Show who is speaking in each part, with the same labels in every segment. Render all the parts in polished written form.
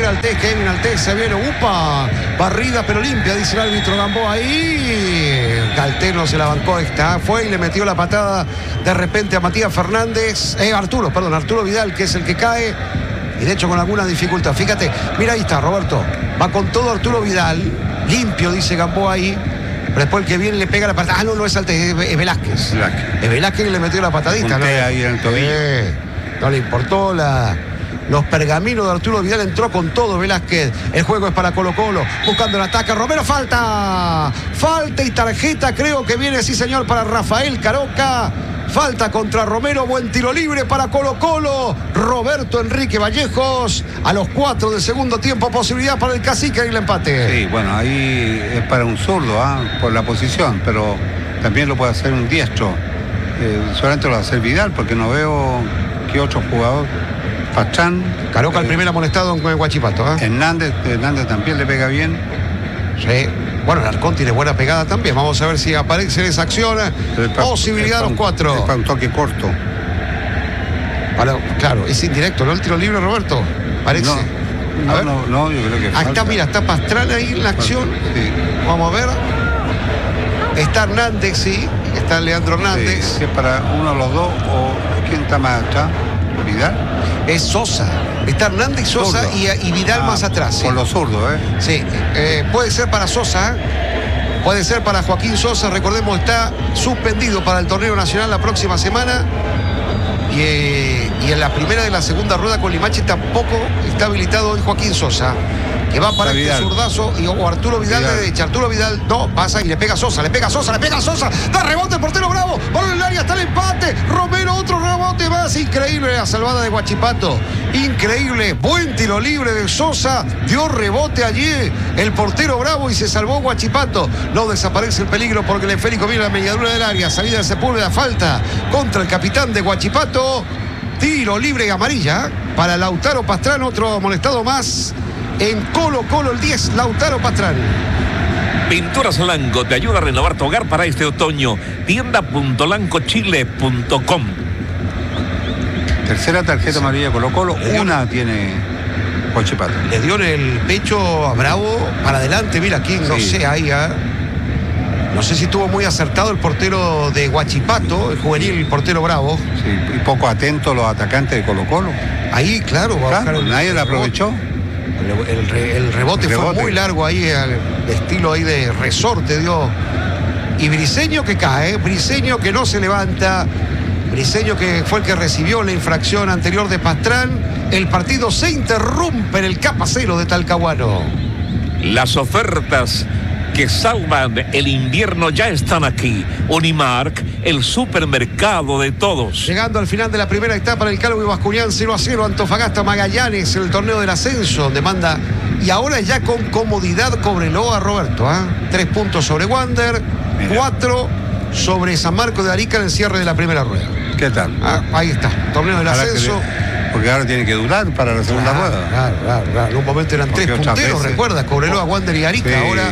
Speaker 1: Altés, Kevin Altés se viene, upa, barrida pero limpia, dice el árbitro Gamboa ahí. Altés no se la bancó, fue y le metió la patada de repente a Matías Fernández, Arturo Vidal, que es el que cae, y de hecho con alguna dificultad. Fíjate, mira ahí está Roberto, va con todo Arturo Vidal, limpio, dice Gamboa ahí. Pero después el que viene le pega la patada. No es Altés, es Velázquez. Es Velázquez que le metió la patadita.
Speaker 2: ¿No? Ahí en el tobillo.
Speaker 1: No le importó los pergaminos de Arturo Vidal, entró con todo Velázquez. El juego es para Colo-Colo, buscando el ataque. Romero, falta y tarjeta, creo que viene, sí señor, para Rafael Caroca. Falta contra Romero, buen tiro libre para Colo-Colo. Roberto Enrique Vallejos, a los 4 del segundo tiempo, posibilidad para el Cacique y el empate.
Speaker 2: Sí, bueno, ahí es para un zurdo, por la posición, pero también lo puede hacer un diestro. Solamente lo va a hacer Vidal, porque no veo que otro jugador. Pastrán.
Speaker 1: Caroca el primer amonestado en Huachipato.
Speaker 2: Hernández también le pega bien.
Speaker 1: Sí. Bueno, el Arcón tiene buena pegada también. Vamos a ver si aparece esa acción. Posibilidad a los 4.
Speaker 2: Es para un toque corto.
Speaker 1: Claro, es indirecto, ¿no? El tiro libre, Roberto. Parece.
Speaker 2: No, yo creo que
Speaker 1: falta. Está, mira, está Pastrana ahí en la acción. Sí. Vamos a ver. Está Hernández, sí. Está Leandro Hernández.
Speaker 2: Sí, si es para uno de los dos, o ¿quién está más atrás? ¿Vidal?
Speaker 1: Es Sosa. Está Hernández, Sosa y Vidal más atrás.
Speaker 2: Sí. Con los zurdos,
Speaker 1: Sí, puede ser para Sosa, puede ser para Joaquín Sosa. Recordemos, está suspendido para el torneo nacional la próxima semana. Y en la primera de la segunda rueda con Limache tampoco está habilitado hoy Joaquín Sosa, que va para este zurdazo, o Arturo Vidal de derecha. Arturo Vidal no pasa y le pega a Sosa, da rebote, portero Bravo, por el área está el empate. Romero, otro rebote más. Increíble la salvada de Huachipato, increíble, buen tiro libre de Sosa, dio rebote allí el portero Bravo y se salvó Huachipato. No desaparece el peligro porque el esférico viene a la mediadura del área, salida de Sepúlveda, falta contra el capitán de Huachipato. Tiro libre y amarilla para Lautaro Pastrán, otro amonestado más en Colo-Colo, el 10, Lautaro Pastrán.
Speaker 3: Pinturas Lanco te ayuda a renovar tu hogar para este otoño. Tienda.lancochile.com.
Speaker 2: Tercera tarjeta amarilla Colo-Colo, una tiene Huachipato.
Speaker 1: Le dio en el pecho a Bravo para adelante, mira aquí, no sé, ahí. No sé si estuvo muy acertado el portero de Huachipato, el juvenil portero Bravo.
Speaker 2: Sí, y poco atento los atacantes de Colo-Colo.
Speaker 1: Ahí, claro,
Speaker 2: nadie lo aprovechó.
Speaker 1: El rebote fue muy largo ahí, de estilo ahí de resorte dio. Y Briseño que cae, Briseño que no se levanta, Briseño que fue el que recibió la infracción anterior de Pastrán. El partido se interrumpe en el Capacero de Talcahuano.
Speaker 3: Las ofertas que salvan el invierno ya están aquí. Unimark, el supermercado de todos.
Speaker 1: Llegando al final de la primera etapa en el Calvo y Bascuñán, 0-0, Antofagasta Magallanes, el torneo del ascenso, donde manda, y ahora ya con comodidad Cobreloa, Roberto, 3 puntos sobre Wander, 4 sobre San Marcos de Arica en el cierre de la primera rueda.
Speaker 2: ¿Qué tal?
Speaker 1: Ahí está, torneo del ascenso.
Speaker 2: Porque ahora tiene que durar para la segunda rueda.
Speaker 1: Claro. En un momento eran 3 punteros, recuerda, Cobreloa, Wander y Arica. Sí. Ahora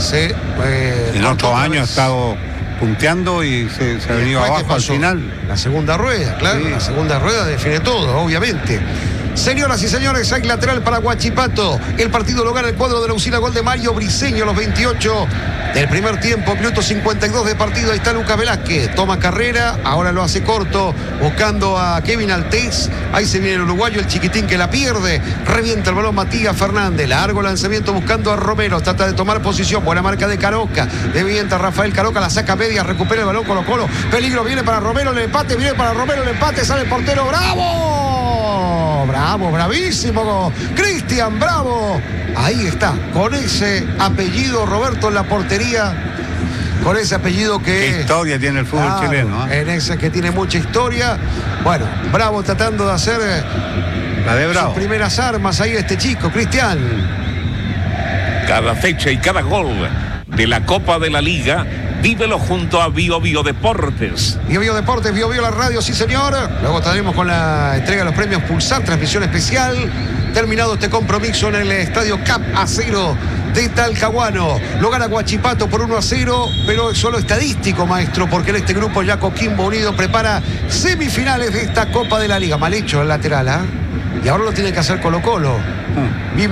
Speaker 2: en otros años ha estado punteando y se ha venido abajo al final.
Speaker 1: La segunda rueda, claro, la segunda rueda define todo, obviamente. Señoras y señores, hay lateral para Huachipato. El partido lo gana el cuadro de la Usina, gol de Mario Briseño a los 28 del primer tiempo, minuto 52 de partido. Ahí está Lucas Velázquez, toma carrera, ahora lo hace corto, buscando a Kevin Altés. Ahí se viene el uruguayo, el chiquitín que la pierde, revienta el balón Matías Fernández, largo lanzamiento buscando a Romero, trata de tomar posición, buena marca de Caroca, revienta Rafael Caroca, la saca media, recupera el balón Colo-Colo, peligro, viene para Romero el empate, sale el portero Bravo, bravísimo, Cristian Bravo, ahí está, con ese apellido Roberto en la portería, con ese apellido que...
Speaker 2: ¿Qué historia tiene el fútbol chileno?
Speaker 1: En ese que tiene mucha historia. Bueno, Bravo tratando de hacer
Speaker 2: la de Bravo.
Speaker 1: Sus primeras armas ahí este chico, Cristian.
Speaker 3: Cada fecha y cada gol de la Copa de la Liga, vívelo junto a Bio Deportes.
Speaker 1: Bio Deportes, Bio la radio, sí señor. Luego estaremos con la entrega de los premios Pulsar, transmisión especial. Terminado este compromiso en el estadio Cap A0 de Talcahuano. Lo gana Huachipato por 1-0, pero es solo estadístico, maestro, porque en este grupo ya Coquimbo Unido prepara semifinales de esta Copa de la Liga. Mal hecho el lateral, y ahora lo tiene que hacer Colo-Colo.